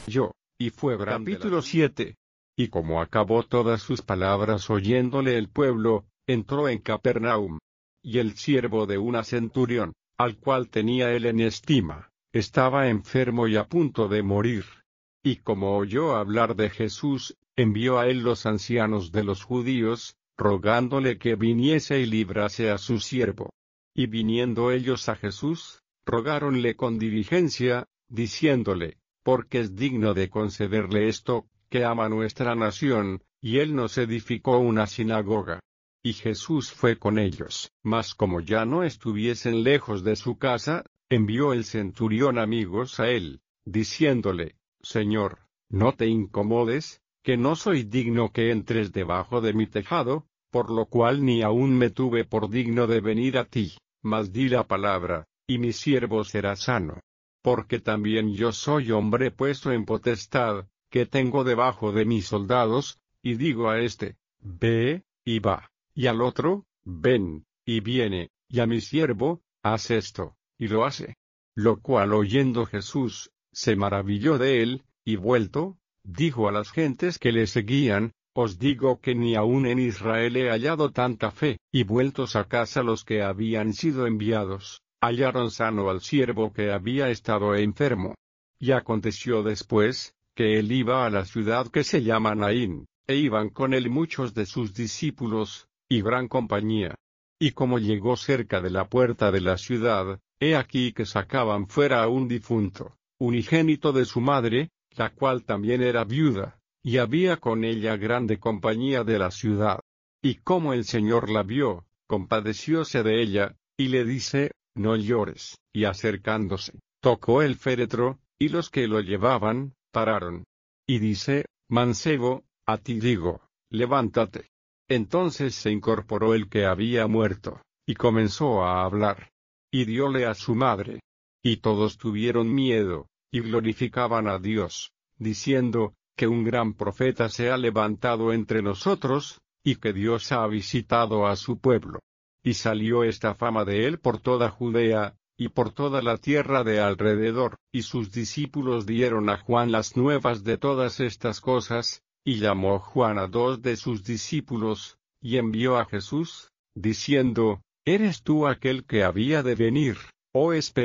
yo, y fue grande. Capítulo 7. Y como acabó todas sus palabras oyéndole el pueblo, entró en Capernaum. Y el siervo de una centurión, al cual tenía él en estima, estaba enfermo y a punto de morir. Y como oyó hablar de Jesús, envió a él los ancianos de los judíos, rogándole que viniese y librase a su siervo. Y viniendo ellos a Jesús, rogáronle con diligencia, diciéndole, porque es digno de concederle esto, que ama nuestra nación, y él nos edificó una sinagoga. Y Jesús fue con ellos, mas como ya no estuviesen lejos de su casa, envió el centurión amigos a él, diciéndole, Señor, no te incomodes, que no soy digno que entres debajo de mi tejado, por lo cual ni aun me tuve por digno de venir a ti, mas di la palabra, y mi siervo será sano. Porque también yo soy hombre puesto en potestad, que tengo debajo de mis soldados, y digo a este, ve, y va, y al otro, ven, y viene, y a mi siervo, haz esto, y lo hace. Lo cual oyendo Jesús, se maravilló de él, y vuelto, dijo a las gentes que le seguían, os digo que ni aun en Israel he hallado tanta fe. Y vueltos a casa los que habían sido enviados, hallaron sano al siervo que había estado enfermo. Y aconteció después, que él iba a la ciudad que se llama Naín, e iban con él muchos de sus discípulos, y gran compañía. Y como llegó cerca de la puerta de la ciudad, he aquí que sacaban fuera a un difunto, unigénito de su madre, la cual también era viuda, y había con ella grande compañía de la ciudad. Y como el Señor la vio, compadecióse de ella, y le dice, no llores, y acercándose, tocó el féretro, y los que lo llevaban, pararon. Y dice, mancebo, a ti digo, levántate. Entonces se incorporó el que había muerto, y comenzó a hablar. Y dióle a su madre. Y todos tuvieron miedo, y glorificaban a Dios, diciendo, que un gran profeta se ha levantado entre nosotros, y que Dios ha visitado a su pueblo. Y salió esta fama de él por toda Judea, y por toda la tierra de alrededor, y sus discípulos dieron a Juan las nuevas de todas estas cosas, y llamó Juan a 2 de sus discípulos, y envió a Jesús, diciendo, ¿eres tú aquel que había de venir, o